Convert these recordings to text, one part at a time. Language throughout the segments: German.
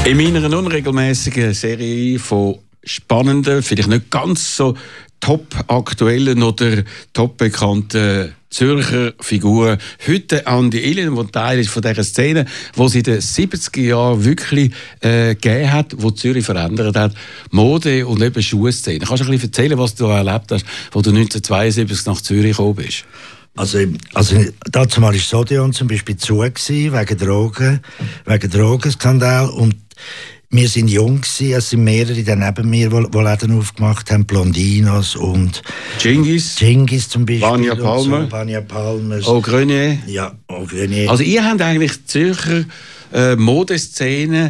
In meiner unregelmäßigen Serie von spannenden, vielleicht nicht ganz so top aktuellen oder top bekannten Zürcher Figuren. Heute Andi Illinen, der Teil ist von dieser Szene, die sie in den 70er Jahren wirklich gegeben hat, die Zürich verändert hat. Mode und eben Schuhszene. Kannst du ein bisschen erzählen, was du erlebt hast, als du 1972 nach Zürich gekommen bist? Also dazu mal war Sodion zum Beispiel zu gewesen, wegen Drogenskandal, und wir sind jung gewesen, es sind mehrere dann neben mir, die Läden aufgemacht haben, Blondinos und Gingis zum Beispiel. Vania Palmer. Au Grenier. Ja, Au Grenier. Also ihr habt eigentlich die Zürcher Modeszene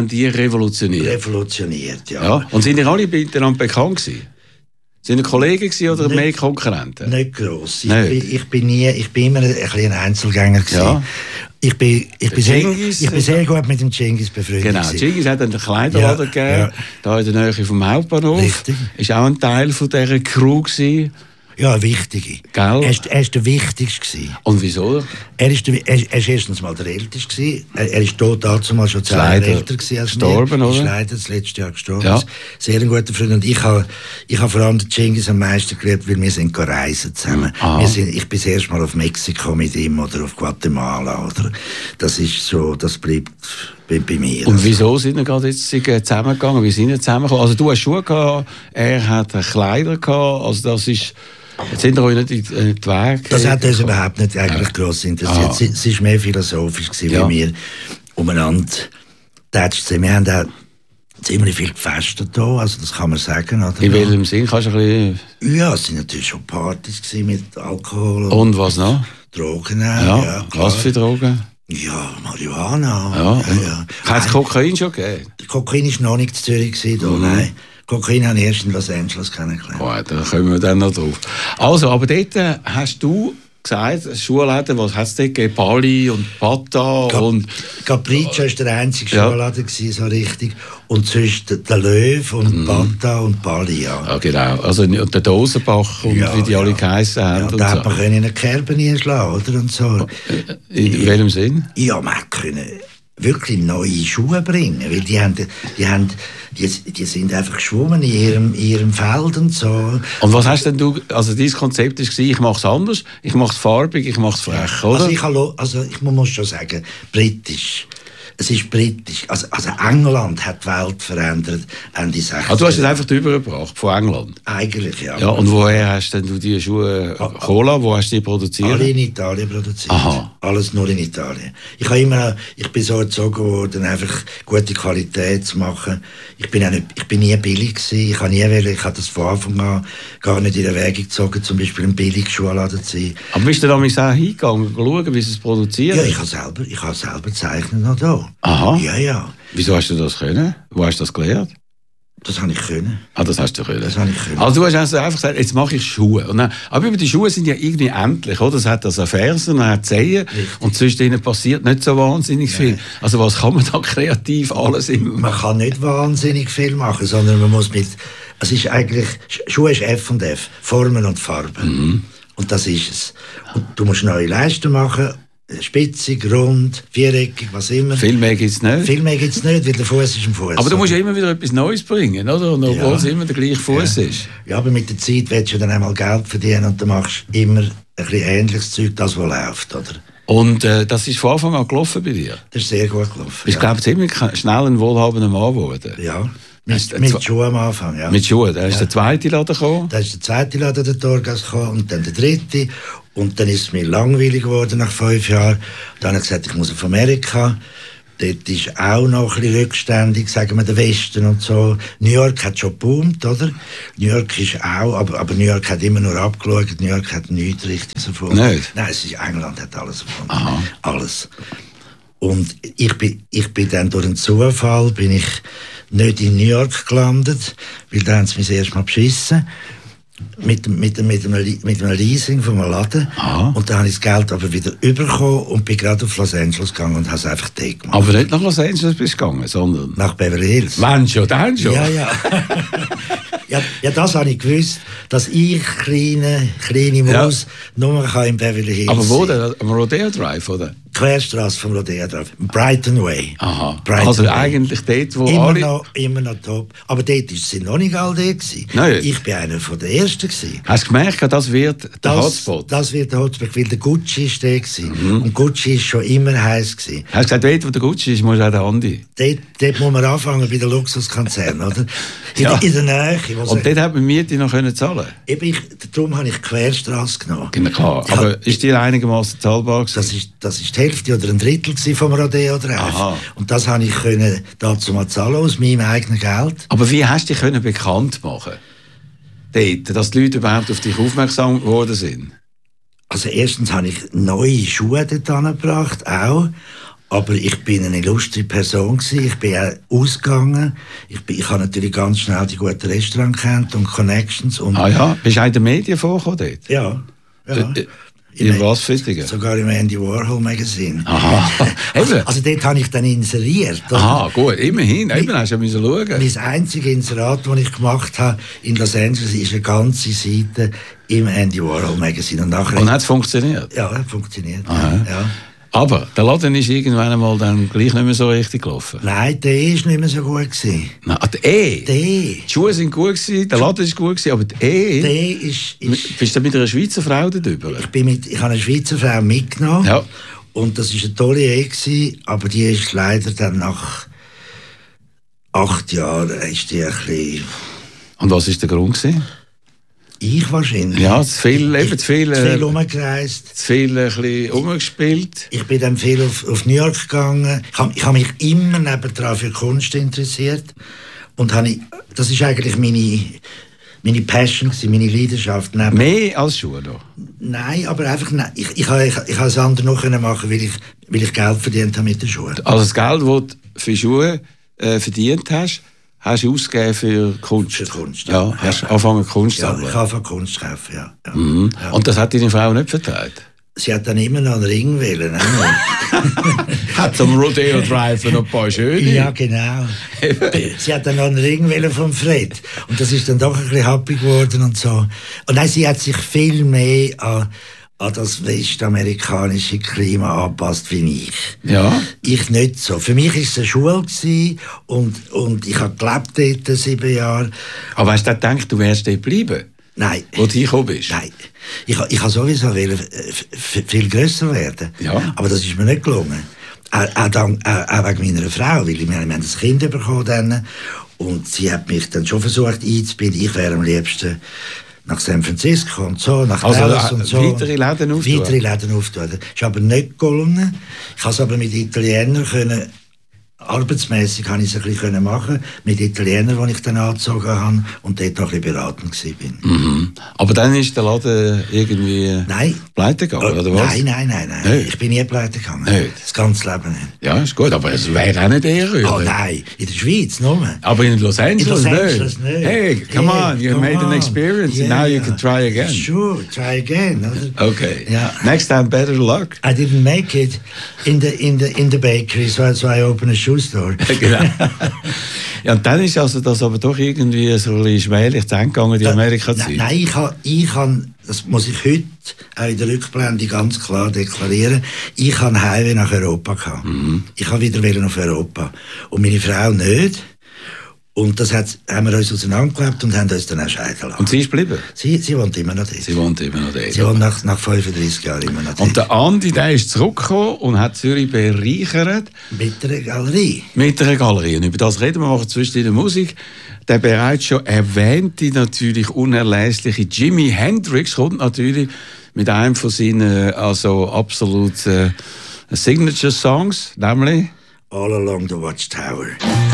revolutioniert. Ja. Und sind ihr alle miteinander bekannt gewesen? Sind ihr Kollegen oder mehr Konkurrenten? Nicht gross. Ich bin immer ein bisschen ein Einzelgänger gewesen. Ja. Ich bin sehr gut mit dem Gingis befreundet. Genau, Gingis hat einen Kleiderladen gegeben, da in der Nähe vom Hauptbahnhof. Richtig. Ist auch ein Teil von dieser Crew gewesen. Ja, wichtige. Gell? Er war der Wichtigste. Und wieso? Er ist erstens mal der Älteste. Er ist total zumal schon 10 Jahre älter als gestorben, mir. Oder? Ist leider das letzte Jahr gestorben. Ja. Sehr ein guter Freund. Und ich habe vor allem den Gingis am meisten geliebt, weil wir sind reisen zusammen. Ich bin das erste Mal auf Mexiko mit ihm oder auf Guatemala. Oder. Das ist so, das bleibt bei mir. Und wieso sind wir gerade jetzt zusammengegangen? Wie sind wir zusammengekommen? Also du hast Schuhe gehabt, er hat Kleider gehabt. Also das ist... Jetzt sind wir euch nicht in die Wege. Das hat uns überhaupt nicht eigentlich gross interessiert. Es war mehr philosophisch gewesen, wie wir umeinander tätscht sind. Wir haben auch ziemlich viel gefestet hier, also das kann man sagen. Oder? In welchem Sinn? Kannst du ein bisschen... Ja, es waren natürlich schon Partys mit Alkohol. Und was noch? Drogen auch. Ja, was für Drogen? Ja, Marihuana. Ja. Hat es Kokain schon gegeben? Kokain war noch nicht in Zürich, nein. Kokain habe ich erst in Los Angeles kennengelernt. Oh, da kommen wir dann noch drauf. Also, aber dort hast du gesagt, Schuhladen, was hat es dort gegeben? Bali und Pata und... Capriccio war der einzige Schuhladen, so richtig. Und sonst der Löw und Pata und Bali, ja. Genau. Also, und der Dosenbach und wie die alle geheissen haben. Ja, da hat man eine Kerbe einschlagen, oder? Und so. In welchem Sinn? Ja, man können wirklich neue Schuhe bringen, weil die sind einfach geschwommen in ihrem Feld und so. Und was hast denn du, also dein Konzept war, ich mache es anders, ich mache es farbig, ich mache es frech, oder? Also ich muss schon sagen, britisch. Es ist britisch. Also England hat die Welt verändert Ende 60er. Also du hast es einfach übergebracht von England? Eigentlich, ja. Ja, und woher hast denn du die Schuhe Cola? Wo hast du die produziert? Alle in Italien produziert. Aha. Alles nur in Italien. Ich bin so erzogen worden, einfach gute Qualität zu machen. Ich bin nie billig gewesen. Ich habe das von Anfang an gar nicht in Erwägung gezogen, zum Beispiel einen billigen Schuhladen zu sein. Aber bist du damals auch hingegangen, schauen, wie sie es produzieren? Ja, ich habe selber gezeichnet noch da. Aha. Ja. Wieso hast du das können? Wo hast du das gelernt? Das habe ich können. Das hast du können? Das habe ich können. Also du hast also einfach gesagt, jetzt mache ich Schuhe. Und dann, aber die Schuhe sind ja irgendwie endlich, oder? Es hat also Fersen, man hat Zehen und zwischen denen passiert nicht so wahnsinnig viel. Also was kann man da kreativ alles immer? Man kann nicht wahnsinnig viel machen, sondern man muss es ist eigentlich, Schuhe ist F&F, Formen und Farben. Und das ist es. Und du musst neue Leisten machen, spitzig, rund, viereckig, was immer. Viel mehr gibt es nicht. Weil der Fuß ist ein Fuß. Aber du musst ja immer wieder etwas Neues bringen, oder? Und obwohl es immer der gleiche Fuß ist. Ja, aber mit der Zeit willst du dann einmal Geld verdienen und dann machst du immer ein bisschen ähnliches Zeug, das was läuft, oder? Und das ist von Anfang an gelaufen bei dir? Das ist sehr gut gelaufen. Bist, glaube ich, ziemlich schnell ein wohlhabender Mann geworden. Ja. Mit Schuhen am Anfang, ja. Mit Schuhen, da ist der zweite Laden gekommen? Da ist der zweite Laden, der Torgas, gekommen und dann der dritte. Und dann ist es mir langweilig geworden nach 5 Jahren. Dann habe ich gesagt, ich muss auf Amerika. Dort ist auch noch ein bisschen rückständig, sagen wir, der Westen und so. New York hat schon geboomt, oder? New York ist auch, aber New York hat immer nur abgeschaut. New York hat nichts Richtiges erfunden. Nicht? Nein, England hat alles erfunden. Aha. Alles. Und ich bin dann durch einen Zufall, bin ich nicht in New York gelandet, weil da haben sie mich erst mal beschissen. Mit einem Leasing von einem Laden. Aha. Und dann habe ich das Geld aber wieder bekommen und bin gerade auf Los Angeles gegangen und habe es einfach dort gemacht. Aber nicht nach Los Angeles bist du gegangen, sondern... Nach Beverly Hills. Wenn schon, dann schon. Ja. Ja, das habe ich gewusst, dass ich, kleine Maus, nur in Beverly Hills Aber wo denn? Am Rodeo Drive, oder? Querstrasse vom Rodeo drauf. Brighton Way. Aha. Brighton Also Way. eigentlich dort, wo immer noch top. Aber dort sind noch nicht alle da gewesen. Nein. Ich bin einer von den Ersten gewesen. Hast du gemerkt, das wird der Hotspot? Das wird der Hotspot, weil der Gucci ist der gewesen. Und Gucci ist schon immer heiß gewesen. Hast du gesagt, dort, wo der Gucci ist, muss auch der Andi? Dort muss man anfangen bei den Luxuskonzernen, oder? In der Nähe. Und dort hat man Miete noch zahlen. Darum habe ich die Querstrasse genommen. Genau, klar. Aber ist die einigermaßen zahlbar gewesen? Das ist die Hälfte oder ein Drittel vom Rodeo drauf. Und das habe ich dazu mal zahlen aus meinem eigenen Geld. Aber wie hast du dich bekannt machen? Dort, dass die Leute überhaupt auf dich aufmerksam geworden sind? Also erstens habe ich neue Schuhe dort angebracht, auch. Aber ich bin eine illustre Person gewesen. Ich bin auch ausgegangen. Ich habe natürlich ganz schnell die guten Restaurants kennt und Connections. Und bist du auch in den Medien vorgekommen dort? Ja. In was Fittigen? Sogar im Andy Warhol Magazine. Aha. Also dort habe ich dann inseriert. Aha, gut, immerhin. Eben hast du ja schauen. Mein einziges Inserat, das ich gemacht habe in Los Angeles, ist eine ganze Seite im Andy Warhol Magazine. Und hat es funktioniert? Ja, hat funktioniert. Ja. Aber der Laden ist irgendwann einmal dann gleich nicht mehr so richtig gelaufen. Nein, der war nicht mehr so gut gewesen. Nein, die Schuhe sind gut gewesen, der Laden ist gut gewesen, aber die ist... Bist du mit einer Schweizer Frau dort drüber? Ich habe eine Schweizer Frau mitgenommen. Ja. Und das war eine tolle Ehe gewesen, aber die ist leider dann nach 8 Jahren ist die ein bisschen... Und was war der Grund gewesen? Ich wahrscheinlich. Ja, zu viel rumgereist. Zu viel ein bisschen rumgespielt. Ich bin dann viel auf New York gegangen. Ich habe mich immer nebendran für Kunst interessiert. Und das ist eigentlich meine Passion, meine Leidenschaft. Mehr als Schuhe noch? Nein, aber einfach, ich habe es anders noch machen, weil ich Geld verdient habe mit den Schuhen. Also das Geld, das du für Schuhe verdient hast du ausgegeben für Kunst? Für Kunst, ja. Hast du angefangen Kunst zu kaufen? Ja, ich habe angefangen Kunst zu kaufen, ja. Mhm. Ja. Und das hat deine Frau nicht vertraut? Sie hat dann immer noch einen Ring wählen. Hat zum Rodeo Drive noch ein paar schöne? Ja, genau. Sie hat dann noch einen Ring wählen von Fred. Und das ist dann doch ein bisschen happy geworden und so. Und nein, sie hat sich viel mehr an das westamerikanische Klima angepasst wie ich. Ja. Ich nicht so. Für mich war es eine Schule gewesen, und ich habe gelebt dort 7 Jahre. Aber hast du gedacht, du wärst dort bleiben? Nein. Wo du gekommen bist? Nein. Ich habe sowieso viel grösser werden. Ja. Aber das ist mir nicht gelungen. Auch wegen meiner Frau, weil wir haben das Kind bekommen dann, und sie hat mich dann schon versucht einzubinden. Ich wäre am liebsten nach San Francisco und so, nach Dallas und so. Weitere Läden auftun. Das ist aber nicht gelungen. Ich konnte es aber mit Italienern arbeitsmässig habe ich es ein bisschen machen mit Italienern, die ich dann angezogen habe und dort noch ein bisschen beratend war. Mhm. Aber dann ist der Laden irgendwie pleite gegangen, oder was? Nein. Ich bin nie pleite gegangen. Nicht. Das ganze Leben nicht. Ja, ist gut, aber es wäre auch nicht eher. Oh nein, in der Schweiz nur. Aber in Los Angeles nicht. Hey, come on, you made an experience, and now you can try again. Sure, try again. Okay. Yeah. Next time, better luck. I didn't make it in the bakery, so I opened a shoe store. Genau. Ja, und dann ist also das aber doch irgendwie so ein bisschen schmählich zu Ende gegangen, die Amerika-Zeit. Nein, ich habe, das muss ich heute auch in der Rückblende ganz klar deklarieren, ich habe Heimweh nach Europa gehabt. Mhm. Ich habe wieder auf Europa. Und meine Frau nicht. Und das haben wir uns auseinandergelebt und haben uns dann auch scheiden lassen. Und sie ist geblieben? Sie wohnt immer noch dort. Sie wohnt immer noch dort. Sie wohnt nach 35 Jahren immer noch dort. Und der Andi, der ist zurückgekommen und hat Zürich bereichert. Mit einer Galerie. Mit einer Galerie. Und über das reden wir machen zwischen der Musik. Der bereits schon erwähnte, natürlich unerlässliche Jimi Hendrix kommt natürlich mit einem von seinen absolut Signature-Songs, nämlich All Along the Watchtower.